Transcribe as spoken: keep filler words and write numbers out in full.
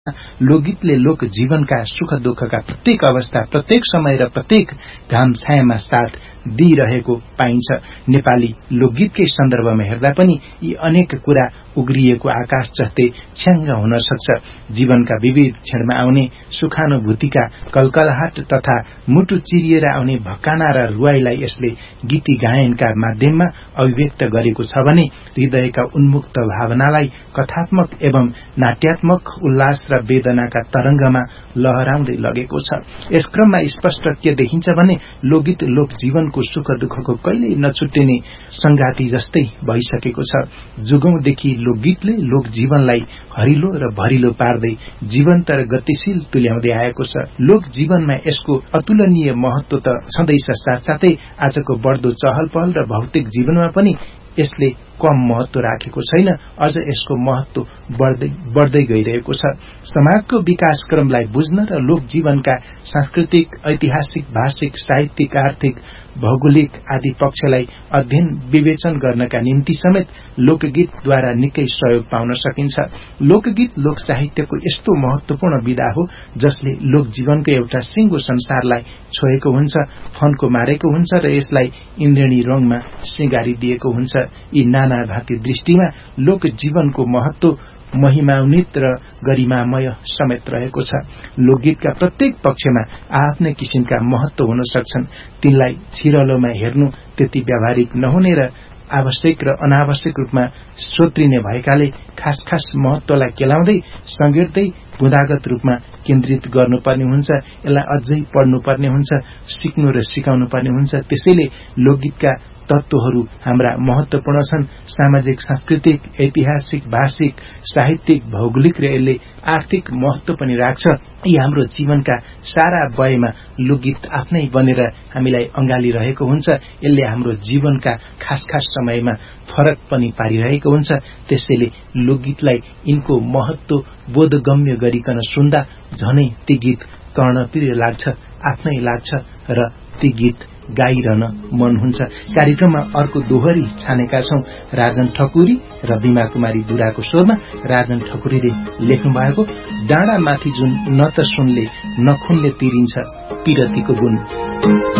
लोकगीतले लोक जीवनका सुख दुःखका प्रत्येक अवस्था, प्रत्येक समय र प्रत्येक घाम छायामा साथ दिइरहेको पाइन्छ। नेपाली लोकगीतकै सन्दर्भमा हेर्दा पनि यी अनेक कुरा उग्रिएको आकाश जस्तै छ्याङ्ग हुन सक्छ। जीवनका विविध क्षणमा आउने सुखानुभूतिका कलकलाहट तथा मुटु चिरिएर आउने भक्काना र रुवाईलाई यसले गीती गायनका माध्यममा अभिव्यक्त गरेको छ भने हृदयका उन्मुक्त भावनालाई कथात्मक एवं नाट्यात्मक उल्लास र वेदनाका तरंगमा लहराउँदै लगेको छ। यस क्रममा स्पष्ट के देखिन्छ भने लोकगीत लोक जीवनको सुख दुःखको कहिल्यै नछुट्टिने संगाती जस्तै भइसकेको छ। जुगौंदेखि लोकगीतले लोक जीवनलाई हरिलो र भरिलो पार्दै जीवन्त र गतिशील तुल्याउँदै आएको छ। लोक जीवनमा यसको अतुलनीय महत्व त सधैँ साथसाथै आजको बढ्दो चहल पहल र भौतिक जीवनमा पनि यसले कम महत्व राखेको छैन, अझ यसको महत्व बढ्दै बढ्दै गइरहेको छ। समाजको विकास क्रमलाई बुझ्न र लोक जीवनका सांस्कृतिक, ऐतिहासिक, भाषिक, साहित्यिक, आर्थिक, भौगोलिक आदि पक्षलाई अध्ययन विवेचन गर्नका निम्ति समेत लोकगीतद्वारा निकै सहयोग पाउन सकिन्छ। लोकगीत लोक साहित्यको यस्तो महत्वपूर्ण विधा हो जसले लोक जीवनको एउटा सिंगो संसारलाई छोएको हुन्छ, फन्को मारेको हुन्छ र यसलाई इन्द्रेणी रंगमा सिंगारिदिएको हुन्छ। यी नाना भाँति दृष्टिमा लोक जीवनको महत्व महिमान्वित र गरिमामय समेत रहेको छ। लोकगीतका प्रत्येक पक्षमा आफ्नै किसिमका महत्व हुन सक्छन्। तिनलाई छिरलोमा हेर्नु त्यति व्यावहारिक नहुने र आवश्यक र अनावश्यक रूपमा सोत्रिने भएकाले खास खास महत्वलाई केलाउँदै संगेट्दै बुँदागत रूपमा केन्द्रित गर्नुपर्ने हुन्छ। यसलाई अझै पढ्नुपर्ने हुन्छ, सिक्नु र सिकाउनु पर्ने हुन्छ। त्यसैले लोकगीतका तत्वहरू हाम्रा महत्वपूर्ण छन्। सामाजिक, सांस्कृतिक, ऐतिहासिक, भाषिक, साहित्यिक, भौगोलिक र यसले आर्थिक महत्व पनि राख्छ। यी हाम्रो जीवनका सारा वयमा लोकगीत आफ्नै बनेर हामीलाई अंगालिरहेको हुन्छ। यसले हाम्रो जीवनका खास खास समयमा फरक पनि पारिरहेको हुन्छ। त्यसैले लोकगीतलाई यिनको महत्व बोधगम्य गरिकन सुन्दा झनै ती गीत कर्णप्रिय लाग्छ, आफ्नै लाग्छ र ती गीत गाइरहन मन हुन्छ। कार्यक्रममा अर्को दोहोरी छानेका छौं राजन ठकुरी र बिमा कुमारी दुराको स्वरमा। राजन ठकुरीले लेख्नु भएको डाँडा माथि जुन न त सुनले न खुनले तिरिन्छ पिरतीको गुण।